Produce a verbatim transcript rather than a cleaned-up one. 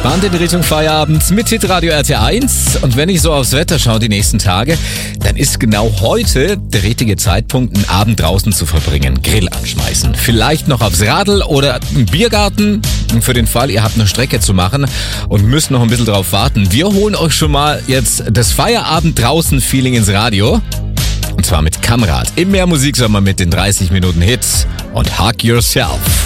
entspannt in Richtung Feierabend mit Hitradio R T eins. Und wenn ich so aufs Wetter schaue die nächsten Tage, dann ist genau heute der richtige Zeitpunkt, einen Abend draußen zu verbringen. Grill anschmeißen. Vielleicht noch aufs Radl oder einen Biergarten. Für den Fall, ihr habt eine Strecke zu machen und müsst noch ein bisschen drauf warten. Wir holen euch schon mal jetzt das Feierabend draußen Feeling ins Radio. Und zwar mit Kamrad. Im Mehr Musiksommer mit den dreißig Minuten Hits und Hug Yourself.